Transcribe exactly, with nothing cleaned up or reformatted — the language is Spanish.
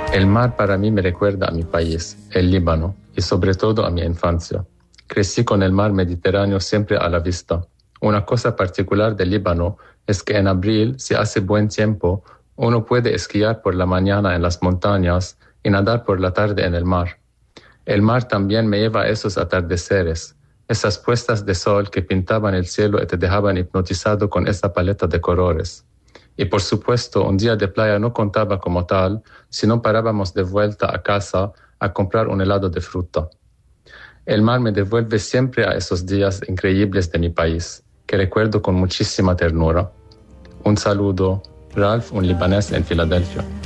El mar para mí me recuerda a mi país, el Líbano, y sobre todo a mi infancia. Crecí con el mar Mediterráneo siempre a la vista. Una cosa particular del Líbano es que en abril, si hace buen tiempo, uno puede esquiar por la mañana en las montañas y nadar por la tarde en el mar. El mar también me lleva a esos atardeceres, esas puestas de sol que pintaban el cielo y te dejaban hipnotizado con esa paleta de colores. Y por supuesto, un día de playa no contaba como tal, si no parábamos de vuelta a casa a comprar un helado de fruta. El mar me devuelve siempre a esos días increíbles de mi país, que recuerdo con muchísima ternura. Un saludo, Ralph, un libanés en Filadelfia.